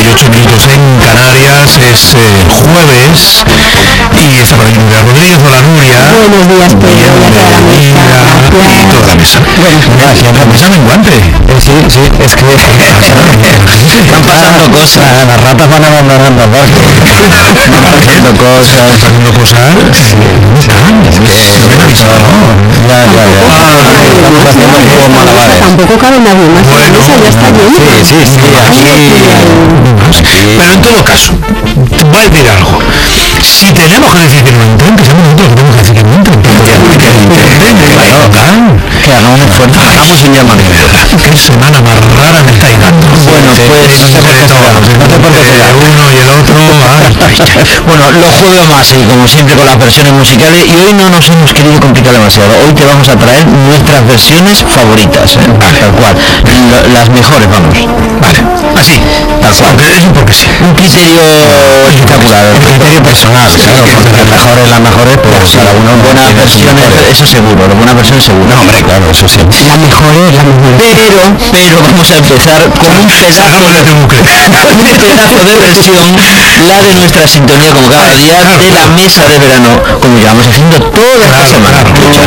8 minutos en Canarias, es jueves y está por aquí Nuria Rodríguez. Hola Nuria. Buenos días, Pedro, y a toda la mesa. Y toda la mesa. La mesa menguante. Sí, es que están pasando cosas, las ratas van abandonando el barco. Van haciendo cosas. Tampoco cabe nadie más. Bueno, La mesa ya está llena. Sí. Pero en todo caso, te voy a decir algo. Si tenemos que decir que no entren, que seamos nosotros que tenemos que decir que no entren. Que hagamos un esfuerzo, hagamos un llamado. Qué semana más rara me estáis dando. Bueno, pues no sé por qué uno y el otro. Bueno, los jueves más, y como siempre con las versiones musicales, y hoy no nos hemos querido complicar demasiado. Hoy te vamos a traer nuestras versiones favoritas, tal cual, las mejores, vamos. Vale, así, tal cual. Porque sí. Un criterio espectacular, un criterio personal, claro, porque las mejores, pues cada uno buenas versiones, eso seguro, las buenas versiones seguro. No, hombre, claro, eso sí. Las mejores. Pero vamos a empezar con un pedazo de versión, la de nuestra sintonía como cada día, de la mesa de verano, como llevamos haciendo toda esta semana.